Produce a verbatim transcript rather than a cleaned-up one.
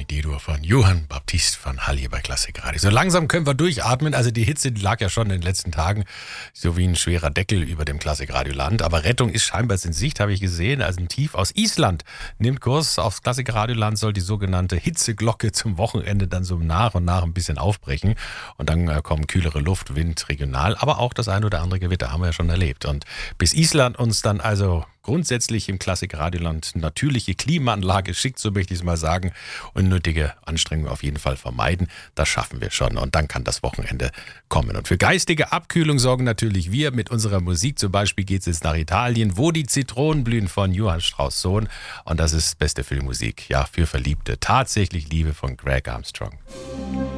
D-Dur von Johann Baptist von Hallé bei Klassik Radio. So langsam können wir durchatmen. Also die Hitze die lag ja schon in den letzten Tagen so wie ein schwerer Deckel über dem Klassik Radio Land. Aber Rettung ist scheinbar in Sicht, habe ich gesehen. Also ein Tief aus Island nimmt Kurs aufs Klassik Radio Land, soll die sogenannte Hitzeglocke zum Wochenende dann so nach und nach ein bisschen aufbrechen. Und dann äh, kommen kühlere Luft, Wind regional, aber auch das ein oder andere Gewitter haben wir ja schon erlebt. Und bis Island uns dann also grundsätzlich im Klassik Radioland natürliche Klimaanlage schickt, so möchte ich es mal sagen, und nötige Anstrengungen auf jeden Fall vermeiden. Das schaffen wir schon und dann kann das Wochenende kommen. Und für geistige Abkühlung sorgen natürlich wir mit unserer Musik. Zum Beispiel geht es jetzt nach Italien, wo die Zitronen blühen von Johann Strauss Sohn. Und das ist beste Filmmusik, ja, für Verliebte. Tatsächlich Liebe von Greg Armstrong.